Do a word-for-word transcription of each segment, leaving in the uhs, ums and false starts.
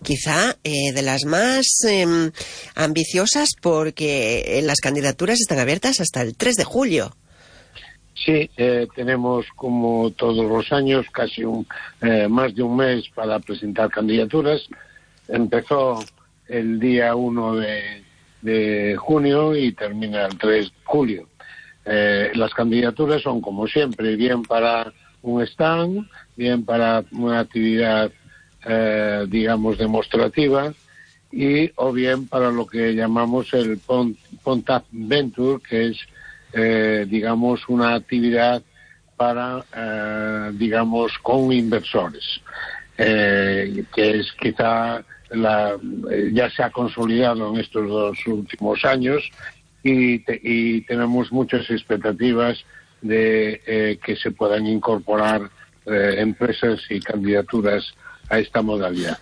quizá eh, de las más eh, ambiciosas, porque eh, las candidaturas están abiertas hasta el tres de julio. Sí, eh, tenemos como todos los años casi un, eh, más de un mes para presentar candidaturas. Empezó el día uno de, de junio y termina el tres de julio. Eh, las candidaturas son, como siempre, bien para un stand, bien para una actividad, eh, digamos, demostrativa, y o bien para lo que llamamos el Pontap Venture, que es, eh, digamos, una actividad para, eh, digamos, con inversores, eh, que es quizá la, eh, ya se ha consolidado en estos dos últimos años. Y, te, y tenemos muchas expectativas de eh, que se puedan incorporar eh, empresas y candidaturas a esta modalidad.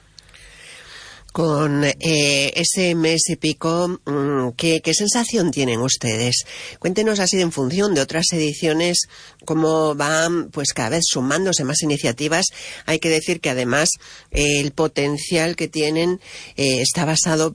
Con eh, ese mes y pico, ¿qué, ¿qué sensación tienen ustedes? Cuéntenos así en función de otras ediciones cómo van pues cada vez sumándose más iniciativas. Hay que decir que además eh, el potencial que tienen eh, está basado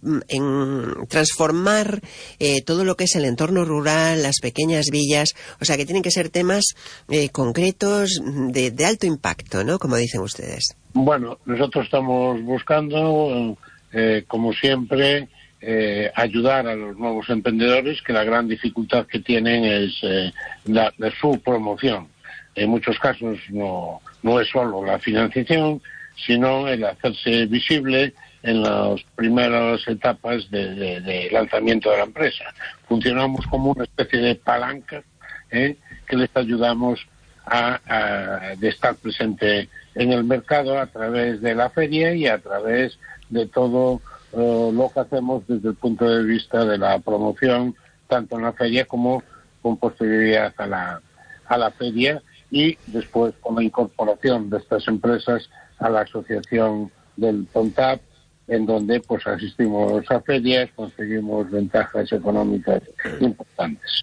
en transformar eh, todo lo que es el entorno rural, las pequeñas villas, o sea que tienen que ser temas eh, concretos de, de alto impacto, ¿no? Como dicen ustedes. Bueno, nosotros estamos buscando, eh, como siempre, eh, ayudar a los nuevos emprendedores, que la gran dificultad que tienen es eh, la, de su promoción. En muchos casos no, no es solo la financiación, sino el hacerse visible en las primeras etapas de, de, de lanzamiento de la empresa. Funcionamos como una especie de palanca, ¿eh? que les ayudamos a, a de estar presente en el mercado a través de la feria y a través de todo uh, lo que hacemos desde el punto de vista de la promoción, tanto en la feria como con posterioridad a la, a la feria, y después con la incorporación de estas empresas a la asociación del Pontap, en donde pues asistimos a ferias, conseguimos ventajas económicas importantes.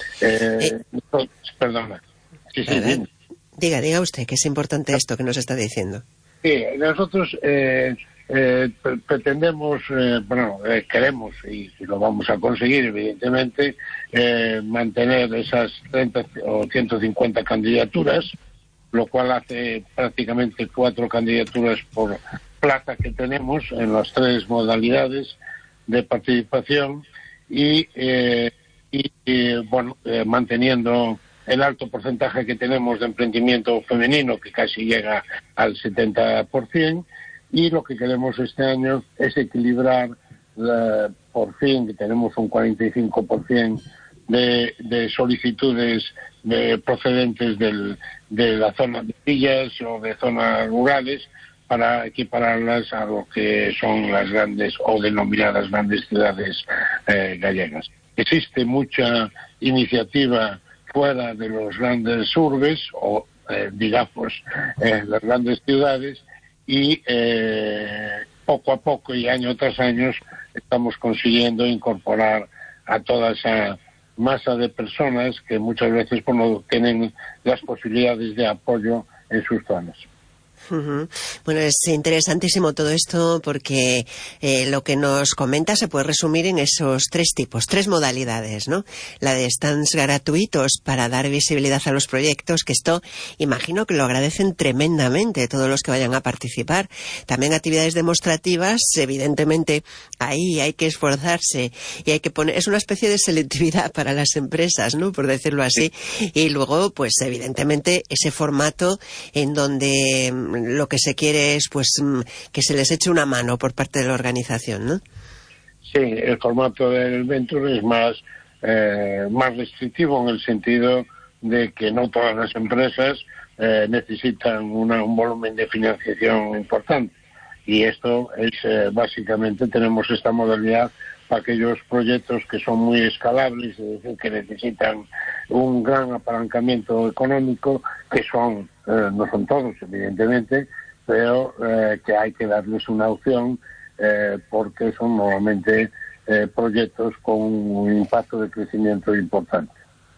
Eh, eh. Perdona. Sí, sí, sí. Diga, diga usted, que es importante esto que nos está diciendo. Sí, nosotros eh, eh, pretendemos, eh, bueno, eh, queremos, y, y lo vamos a conseguir, evidentemente, eh, mantener esas treinta o ciento cincuenta candidaturas, lo cual hace prácticamente cuatro candidaturas por plaza que tenemos en las tres modalidades de participación, y, eh, y, y bueno, eh, manteniendo el alto porcentaje que tenemos de emprendimiento femenino, que casi llega al setenta por ciento, y lo que queremos este año es equilibrar, la, por fin, que tenemos un cuarenta y cinco por ciento de, de solicitudes de, procedentes del, de la zona de villas o de zonas rurales, para equipararlas a lo que son las grandes o denominadas grandes ciudades eh, gallegas. Existe mucha iniciativa fuera de los grandes urbes o, eh, digamos, eh, las grandes ciudades, y eh, poco a poco y año tras año estamos consiguiendo incorporar a toda esa masa de personas que muchas veces pues, no tienen las posibilidades de apoyo en sus zonas. Uh-huh. Bueno, es interesantísimo todo esto porque eh, lo que nos comenta se puede resumir en esos tres tipos, tres modalidades, ¿no? La de stands gratuitos para dar visibilidad a los proyectos, que esto imagino que lo agradecen tremendamente todos los que vayan a participar. También actividades demostrativas, evidentemente ahí hay que esforzarse y hay que poner, es una especie de selectividad para las empresas, ¿no? Por decirlo así. Y luego, pues evidentemente ese formato en donde lo que se quiere es pues que se les eche una mano por parte de la organización, ¿no? Sí, el formato del Venture es más eh, más restrictivo, en el sentido de que no todas las empresas eh, necesitan una, un volumen de financiación importante, y esto es eh, básicamente tenemos esta modalidad para aquellos proyectos que son muy escalables, es decir, que necesitan un gran apalancamiento económico, que son, eh, no son todos evidentemente, pero eh, que hay que darles una opción, eh, porque son normalmente eh, proyectos con un impacto de crecimiento importante.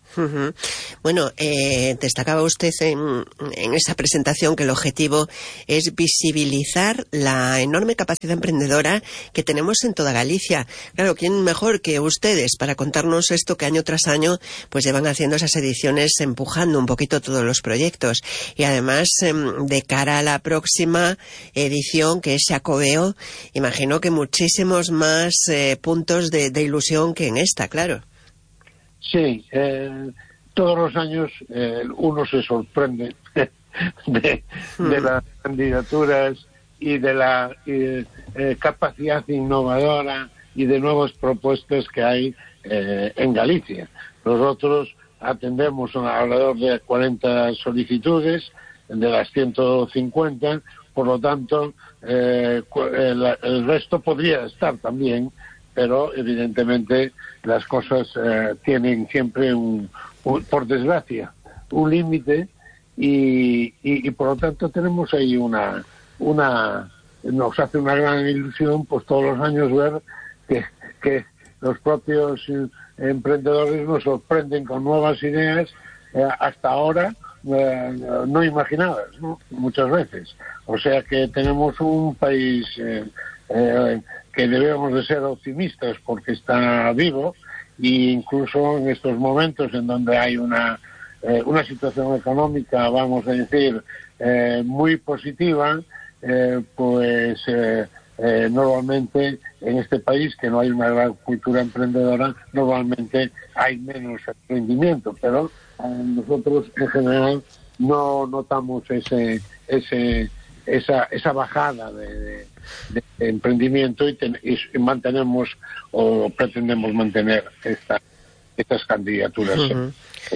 Uh-huh. Bueno, eh, destacaba usted en, en esa presentación que el objetivo es visibilizar la enorme capacidad emprendedora que tenemos en toda Galicia. Claro, ¿quién mejor que ustedes para contarnos esto que año tras año pues llevan haciendo esas ediciones, empujando un poquito todos los proyectos? Y además, eh, de cara a la próxima edición, que es Xacobeo, imagino que muchísimos más eh, puntos de, de ilusión que en esta, claro. Sí, eh, todos los años eh, uno se sorprende de, de las candidaturas y de la eh, eh, capacidad innovadora y de nuevas propuestas que hay eh, en Galicia. Nosotros atendemos alrededor de cuarenta solicitudes de las ciento cincuenta, por lo tanto eh, el, el resto podría estar también, pero evidentemente las cosas eh, tienen siempre un, un, por desgracia, un límite y, y, y por lo tanto tenemos ahí una, una, nos hace una gran ilusión pues todos los años ver que, que los propios eh, emprendedores nos sorprenden con nuevas ideas eh, hasta ahora eh, no imaginadas, ¿no? Muchas veces. O sea que tenemos un país eh, eh, que debemos de ser optimistas porque está vivo, e incluso en estos momentos en donde hay una eh, una situación económica, vamos a decir, eh, muy positiva, eh, pues eh, eh, normalmente en este país, que no hay una gran cultura emprendedora, normalmente hay menos emprendimiento, pero eh, nosotros en general no notamos ese ese esa esa bajada de, de, de emprendimiento y, ten, y mantenemos o pretendemos mantener esta, estas candidaturas. Uh-huh.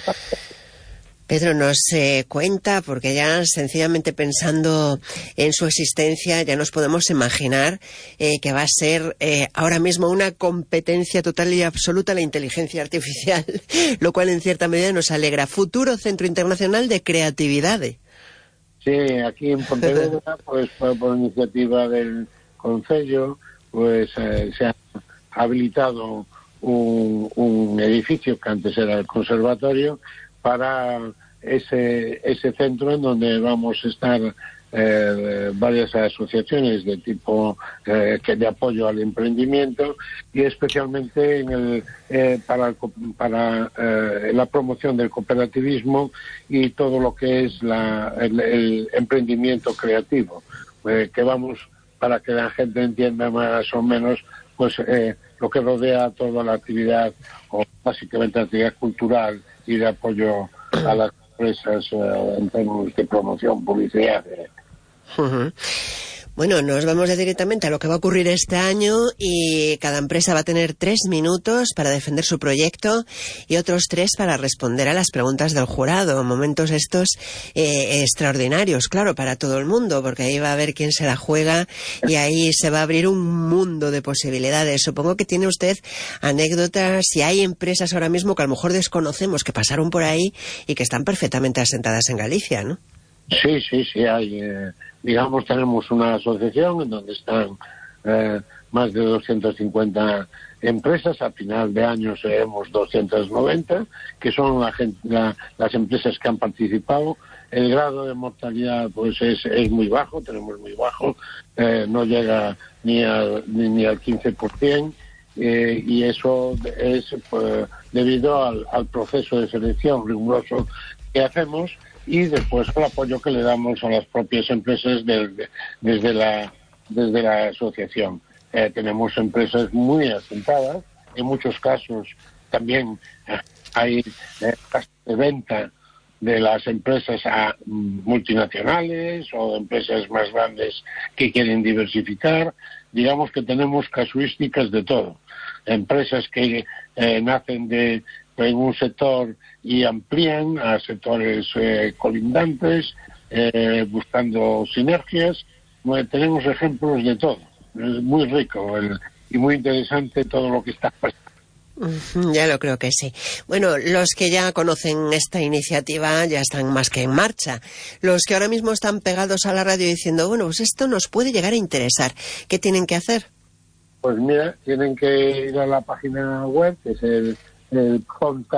Pedro nos eh, cuenta, porque ya sencillamente pensando en su existencia ya nos podemos imaginar eh, que va a ser eh, ahora mismo una competencia total y absoluta la inteligencia artificial, lo cual en cierta medida nos alegra. Futuro Centro Internacional de Creatividad. Sí, aquí en Pontevedra, pues por, por iniciativa del Concello, pues eh, se ha habilitado un, un edificio que antes era el conservatorio para ese ese centro en donde vamos a estar eh, varias asociaciones de tipo eh, que de apoyo al emprendimiento y especialmente en el, eh, para para eh, la promoción del cooperativismo y todo lo que es la, el, el emprendimiento creativo, eh, que vamos para que la gente entienda más o menos pues eh, lo que rodea toda la actividad o básicamente la actividad cultural y de apoyo a las empresas eh, en términos de promoción, publicidad. Uh-huh. Bueno, nos vamos ya directamente a lo que va a ocurrir este año y cada empresa va a tener tres minutos para defender su proyecto y otros tres para responder a las preguntas del jurado. Momentos estos eh, extraordinarios, claro, para todo el mundo, porque ahí va a haber quién se la juega y ahí se va a abrir un mundo de posibilidades. Supongo que tiene usted anécdotas, si hay empresas ahora mismo que a lo mejor desconocemos, que pasaron por ahí y que están perfectamente asentadas en Galicia, ¿no? Sí, sí, sí, hay. Eh, digamos, tenemos una asociación en donde están eh, más de doscientas cincuenta empresas. A final de año seremos doscientas noventa, que son la gente, la, las empresas que han participado. El grado de mortalidad pues es, es muy bajo, tenemos muy bajo, eh, no llega ni al, ni, ni al quince por ciento. Eh, y eso es pues, debido al, al proceso de selección riguroso que hacemos y después el apoyo que le damos a las propias empresas de, de, desde la desde la asociación. Eh, tenemos empresas muy asentadas, en muchos casos también eh, hay eh, casos de venta de las empresas a multinacionales o empresas más grandes que quieren diversificar. Digamos que tenemos casuísticas de todo. Empresas que eh, nacen de en un sector y amplían a sectores eh, colindantes, eh, buscando sinergias. Bueno, tenemos ejemplos de todo. Es muy rico el, y muy interesante todo lo que está pasando. Ya lo creo que sí. Bueno, los que ya conocen esta iniciativa ya están más que en marcha. Los que ahora mismo están pegados a la radio diciendo, bueno, pues esto nos puede llegar a interesar, ¿qué tienen que hacer? Pues mira, tienen que ir a la página web, que es el, el contact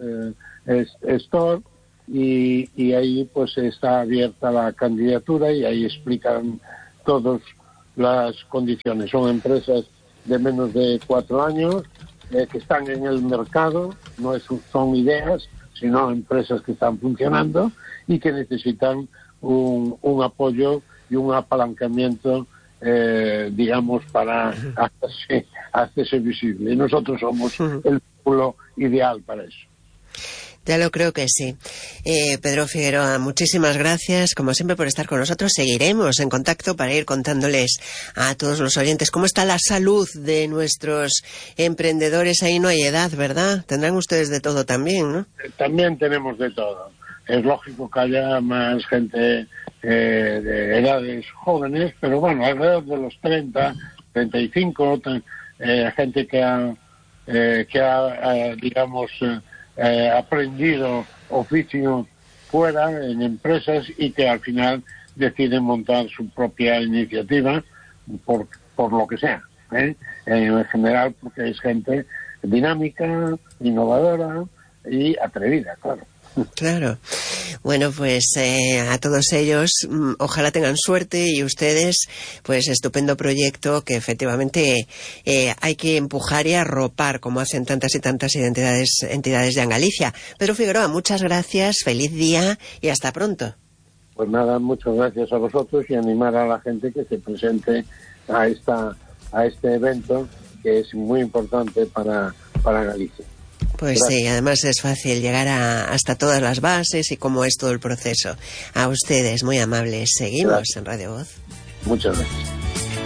eh, Store, y, y ahí pues está abierta la candidatura y ahí explican todas las condiciones. Son empresas de menos de cuatro años eh, que están en el mercado, no es, son ideas, sino empresas que están funcionando y que necesitan un, un apoyo y un apalancamiento, eh, digamos, para hacerse, hacerse visible. Y nosotros somos el pueblo ideal para eso. Ya lo creo que sí. Eh, Pedro Figueroa, muchísimas gracias, como siempre, por estar con nosotros. Seguiremos en contacto para ir contándoles a todos los oyentes cómo está la salud de nuestros emprendedores. Ahí no hay edad, ¿verdad? Tendrán ustedes de todo también, ¿no? También tenemos de todo. Es lógico que haya más gente eh, de edades jóvenes, pero bueno, alrededor de los treinta, treinta y cinco, eh, gente que ha, eh, que ha eh, digamos... Eh, Eh, aprendido oficio fuera en empresas y que al final deciden montar su propia iniciativa por, por lo que sea, ¿eh? En general porque es gente dinámica, innovadora y atrevida, claro. Claro. Bueno, pues eh, a todos ellos, mmm, ojalá tengan suerte, y ustedes, pues estupendo proyecto que efectivamente eh, hay que empujar y arropar, como hacen tantas y tantas entidades, entidades de Galicia. Pedro Figueroa, muchas gracias, feliz día y hasta pronto. Pues nada, muchas gracias a vosotros y animar a la gente que se presente a esta a este evento que es muy importante para, para Galicia. Pues gracias. Sí, además es fácil llegar a, hasta todas las bases y cómo es todo el proceso. A ustedes, muy amables. Seguimos gracias. En Radio Voz. Muchas gracias.